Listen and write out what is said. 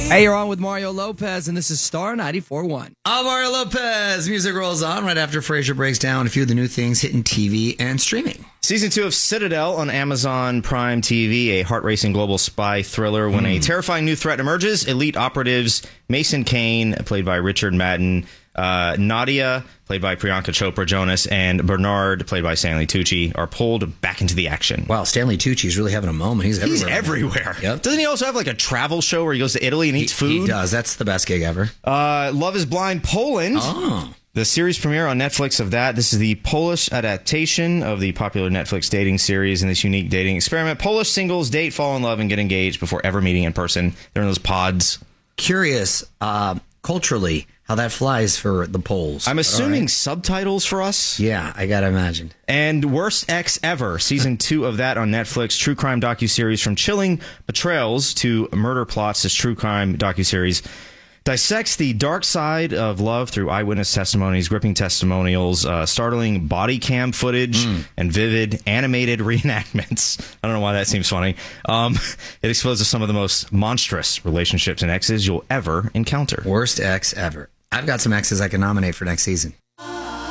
Hey, you're on with Mario Lopez, and this is Star 94.1. I'm Mario Lopez. Music rolls on right after Frasier breaks down a few of the new things hitting TV and streaming. Season 2 of Citadel on Amazon Prime TV, a heart-racing global spy thriller. When a terrifying new threat emerges, elite operatives Mason Kane, played by Richard Madden, Nadia, played by Priyanka Chopra Jonas, and Bernard, played by Stanley Tucci, are pulled back into the action. Wow, Stanley Tucci's really having a moment. He's everywhere. Yep. Doesn't he also have like a travel show where he goes to Italy and eats food? He does. That's the best gig ever. Love is Blind Poland. Oh. The series premiere on Netflix of that. This is the Polish adaptation of the popular Netflix dating series. In this unique dating experiment, Polish singles date, fall in love, and get engaged before ever meeting in person. They're in those pods. Curious, culturally, how that flies for the Poles. I'm assuming subtitles for us. Yeah, I gotta imagine. And Worst Ex Ever, season 2 of that on Netflix. True crime docuseries from chilling betrayals to murder plots. This true crime docuseries dissects the dark side of love through eyewitness testimonies, gripping testimonials, startling body cam footage, and vivid animated reenactments. I don't know why that seems funny. It exposes some of the most monstrous relationships and exes you'll ever encounter. Worst ex ever. I've got some exes I can nominate for next season.